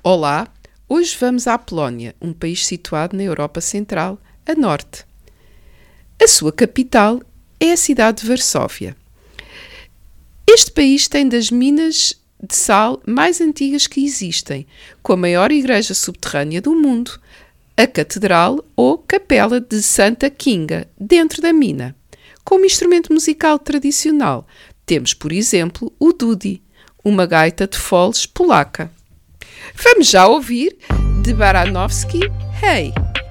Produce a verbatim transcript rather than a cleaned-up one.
Olá, hoje vamos à Polónia, um país situado na Europa Central, a norte. A sua capital é a cidade de Varsóvia. Este país tem das minas de sal mais antigas que existem, com a maior igreja subterrânea do mundo, a Catedral ou Capela de Santa Kinga, dentro da mina. Como instrumento musical tradicional, temos, por exemplo, o dudi, uma gaita de foles polaca. Vamos já ouvir de Baranowski, Hey!